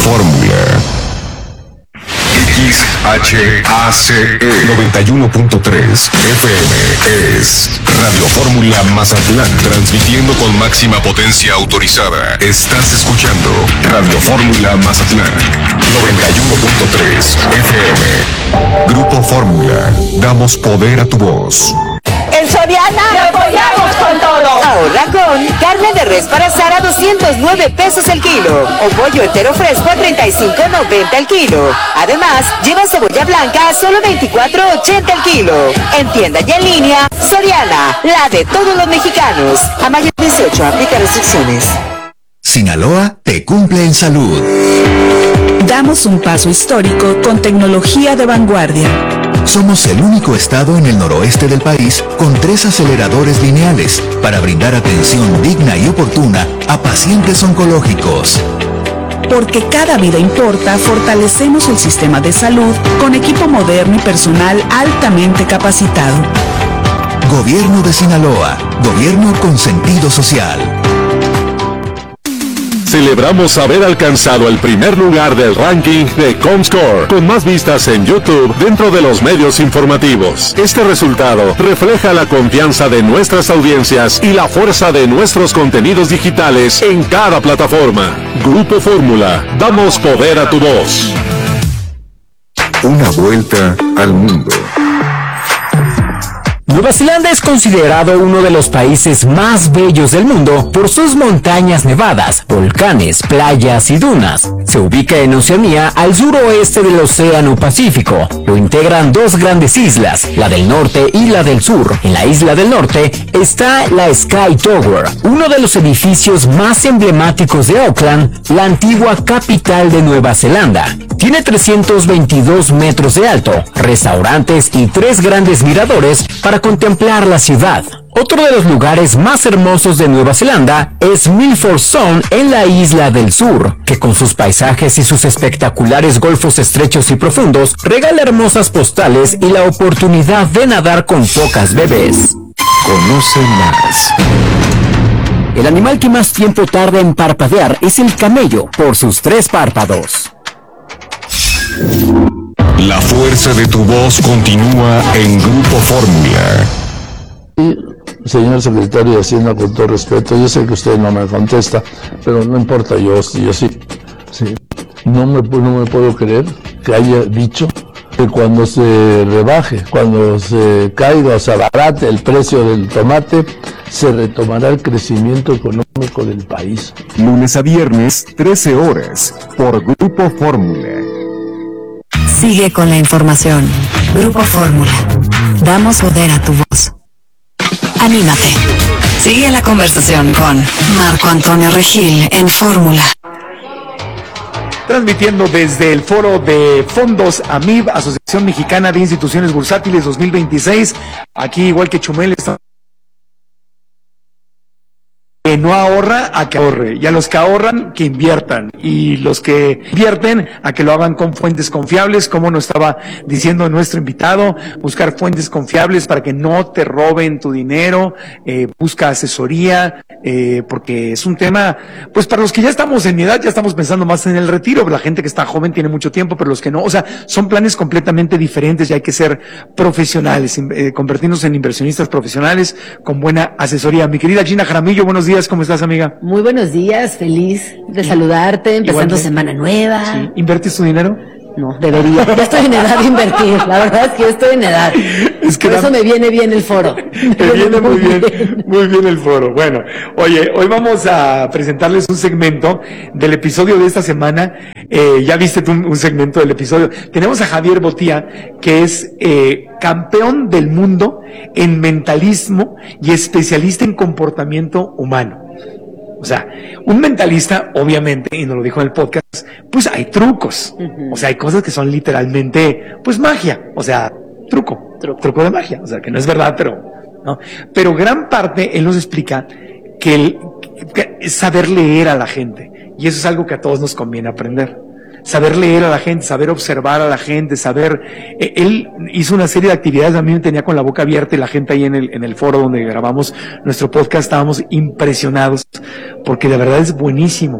Fórmula. XHACE 91.3 FM es Radio Fórmula Mazatlán, transmitiendo con máxima potencia autorizada. Estás escuchando Radio Fórmula Mazatlán 91.3 FM. Grupo Fórmula, damos poder a tu voz. En Soriana te apoyamos con todo. Ahorra con carne de res para asar a 209 pesos el kilo o pollo entero fresco a 35.90 el kilo. Además, lleva cebolla blanca a solo 24.80 el kilo. En tienda y en línea, Soriana, la de todos los mexicanos. A mayo 18, aplica restricciones. Sinaloa te cumple en salud. Damos un paso histórico con tecnología de vanguardia. Somos el único estado en el noroeste del país con 3 aceleradores lineales para brindar atención digna y oportuna a pacientes oncológicos. Porque cada vida importa, fortalecemos el sistema de salud con equipo moderno y personal altamente capacitado. Gobierno de Sinaloa, gobierno con sentido social. Celebramos haber alcanzado el primer lugar del ranking de Comscore, con más vistas en YouTube dentro de los medios informativos. Este resultado refleja la confianza de nuestras audiencias y la fuerza de nuestros contenidos digitales en cada plataforma. Grupo Fórmula, damos poder a tu voz. Una vuelta al mundo. Nueva Zelanda es considerado uno de los países más bellos del mundo por sus montañas nevadas, volcanes, playas y dunas. Se ubica en Oceanía, al suroeste del Océano Pacífico. Lo integran 2 grandes islas, la del norte y la del sur. En la isla del norte está la Sky Tower, uno de los edificios más emblemáticos de Auckland, la antigua capital de Nueva Zelanda. Tiene 322 metros de alto, restaurantes y 3 grandes miradores para contemplar la ciudad. Otro de los lugares más hermosos de Nueva Zelanda es Milford Sound en la isla del sur, que con sus paisajes y sus espectaculares golfos estrechos y profundos regala hermosas postales y la oportunidad de nadar con focas bebés. Conoce más. El animal que más tiempo tarda en parpadear es el camello, por sus 3 párpados. La fuerza de tu voz continúa en Grupo Fórmula. Señor secretario de Hacienda, con todo respeto, yo sé que usted no me contesta, pero no importa, yo sí. No me puedo creer que haya dicho que cuando se rebaje, cuando se caiga o se abarate el precio del tomate, se retomará el crecimiento económico del país. Lunes a viernes, 13 horas, por Grupo Fórmula. Sigue con la información. Grupo Fórmula. Damos poder a tu voz. Anímate. Sigue la conversación con Marco Antonio Regil en Fórmula. Transmitiendo desde el foro de fondos AMIB, Asociación Mexicana de Instituciones Bursátiles 2026. Aquí, igual que Chumel, está... Que no ahorra, a que ahorre, y a los que ahorran, que inviertan, y los que invierten, a que lo hagan con fuentes confiables, como nos estaba diciendo nuestro invitado, buscar fuentes confiables para que no te roben tu dinero, busca asesoría, porque es un tema, pues para los que ya estamos en mi edad, ya estamos pensando más en el retiro, pero la gente que está joven tiene mucho tiempo, pero los que no, o sea, son planes completamente diferentes y hay que ser profesionales, convertirnos en inversionistas profesionales con buena asesoría. Mi querida Gina Jaramillo, buenos días. ¿Cómo estás, amiga? Muy buenos días, feliz de saludarte, empezando semana nueva. Sí. ¿Invertes tu dinero? No, debería. Ya estoy en edad de invertir, la verdad es que yo estoy en edad. Es que por eso me viene bien el foro. Me viene muy bien el foro. Bueno, oye, hoy vamos a presentarles un segmento del episodio de esta semana. Ya viste tú un segmento del episodio. Tenemos a Javier Botía, que es campeón del mundo en mentalismo y especialista en comportamiento humano. O sea, un mentalista, obviamente, y nos lo dijo en el podcast, pues hay trucos. O sea, hay cosas que son literalmente, pues magia. O sea, truco de magia. O sea, que no es verdad, pero, ¿no? Pero gran parte, él nos explica que es saber leer a la gente. Y eso es algo que a todos nos conviene aprender. Saber leer a la gente, saber observar a la gente, saber... él hizo una serie de actividades, a mí me tenía con la boca abierta y la gente ahí en el foro donde grabamos nuestro podcast estábamos impresionados, porque de verdad es buenísimo.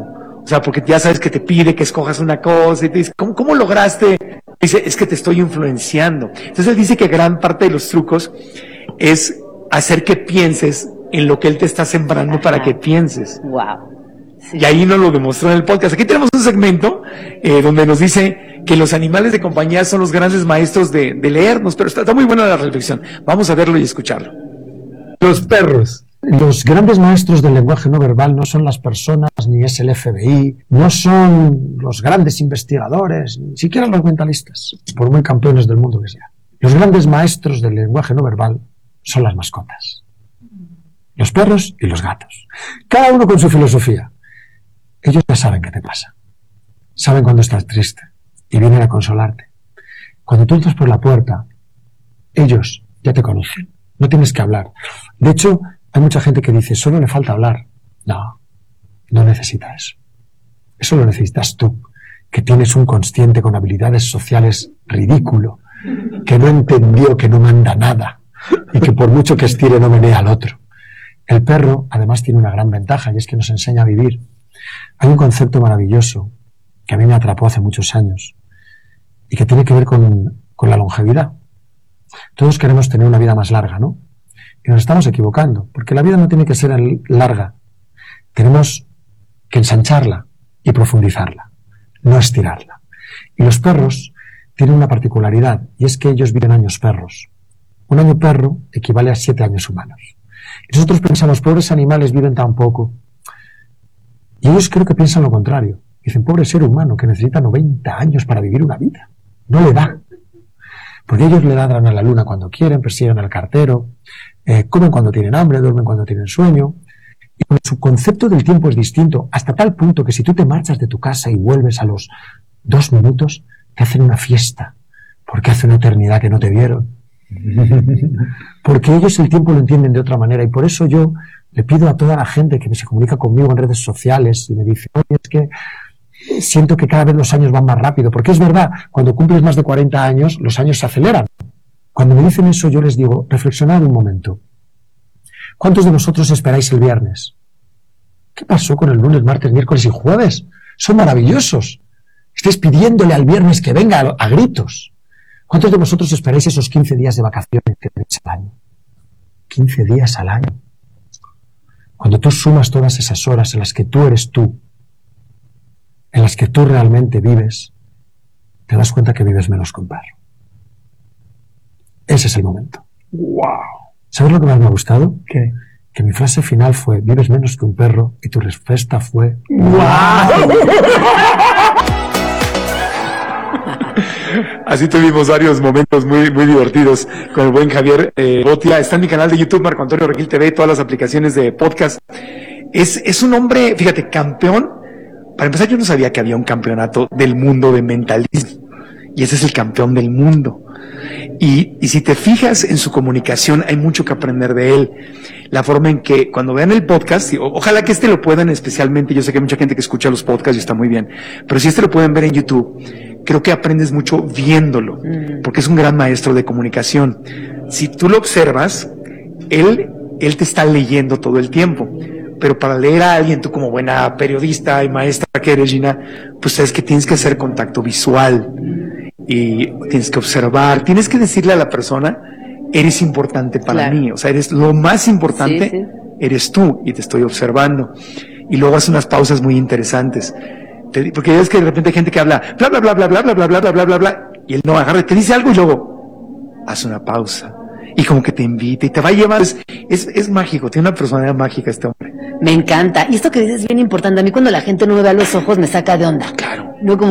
O sea, porque ya sabes que te pide que escojas una cosa y te dice, ¿cómo lograste? Dice, es que te estoy influenciando. Entonces él dice que gran parte de los trucos es hacer que pienses en lo que él te está sembrando para que pienses. Wow. Sí. Y ahí nos lo demostró en el podcast. Aquí tenemos un segmento donde nos dice que los animales de compañía son los grandes maestros de leernos, pero está muy buena la reflexión. Vamos a verlo y escucharlo. Los perros. Los grandes maestros del lenguaje no verbal no son las personas, ni es el FBI, no son los grandes investigadores, ni siquiera los mentalistas, por muy campeones del mundo que sean. Los grandes maestros del lenguaje no verbal son las mascotas. Los perros y los gatos. Cada uno con su filosofía. Ellos ya saben qué te pasa. Saben cuando estás triste y vienen a consolarte. Cuando tú entras por la puerta, ellos ya te conocen. No tienes que hablar. De hecho, hay mucha gente que dice, solo le falta hablar. No, no necesita eso. Eso lo necesitas tú, que tienes un consciente con habilidades sociales ridículo, que no entendió que no manda nada y que por mucho que estire no menea al otro. El perro, además, tiene una gran ventaja y es que nos enseña a vivir. Hay un concepto maravilloso que a mí me atrapó hace muchos años y que tiene que ver con la longevidad. Todos queremos tener una vida más larga, ¿no? Y nos estamos equivocando, porque la vida no tiene que ser larga. Tenemos que ensancharla y profundizarla, no estirarla. Y los perros tienen una particularidad, y es que ellos viven años perros. Un año perro equivale a 7 años humanos. Y nosotros pensamos, pobres animales viven tan poco. Y ellos creo que piensan lo contrario. Dicen, pobre ser humano que necesita 90 años para vivir una vida. No le da. Porque ellos le ladran a la luna cuando quieren, persiguen al cartero, comen cuando tienen hambre, duermen cuando tienen sueño. Y su concepto del tiempo es distinto, hasta tal punto que si tú te marchas de tu casa y vuelves a los 2 minutos, te hacen una fiesta, porque hace una eternidad que no te vieron. Porque ellos el tiempo lo entienden de otra manera, y por eso yo le pido a toda la gente que se comunica conmigo en redes sociales y me dice, oye, es que siento que cada vez los años van más rápido, porque es verdad, cuando cumples más de 40 años, los años se aceleran. Cuando me dicen eso, yo les digo, reflexionad un momento. ¿Cuántos de vosotros esperáis el viernes? ¿Qué pasó con el lunes, martes, miércoles y jueves? Son maravillosos. Estáis pidiéndole al viernes que venga a gritos. ¿Cuántos de vosotros esperáis esos 15 días de vacaciones que tenéis al año? 15 días al año. Cuando tú sumas todas esas horas en las que tú eres tú, en las que tú realmente vives, te das cuenta que vives menos que un perro. Ese es el momento. ¡Wow! ¿Sabes lo que más me ha gustado? ¿Qué? Que mi frase final fue, vives menos que un perro, y tu respuesta fue, ¡wow! Así tuvimos varios momentos muy divertidos con el buen Javier Botia. Está en mi canal de YouTube, Marco Antonio Regil TV, todas las aplicaciones de podcast. Es un hombre, fíjate, campeón. Para empezar, yo no sabía que había un campeonato del mundo de mentalismo. Y ese es el campeón del mundo. Y si te fijas en su comunicación, hay mucho que aprender de él. La forma en que cuando vean el podcast, ojalá que lo puedan especialmente, yo sé que hay mucha gente que escucha los podcasts y está muy bien, pero si lo pueden ver en YouTube, creo que aprendes mucho viéndolo, porque es un gran maestro de comunicación. Si tú lo observas, él te está leyendo todo el tiempo. Pero para leer a alguien, tú como buena periodista y maestra que eres, Gina, pues sabes que tienes que hacer contacto visual y tienes que observar, tienes que decirle a la persona, eres importante para mí, o sea, eres lo más importante, eres tú y te estoy observando. Y luego hace unas pausas muy interesantes, porque ya ves que de repente hay gente que habla bla bla bla bla bla bla bla bla bla bla bla bla, y él no agarra, te dice algo y luego hace una pausa. Y como que te invita y te va a llevar. Es mágico, tiene una personalidad mágica este hombre. Me encanta. Y esto que dices es bien importante. A mí cuando la gente no me ve a los ojos me saca de onda. Claro. No como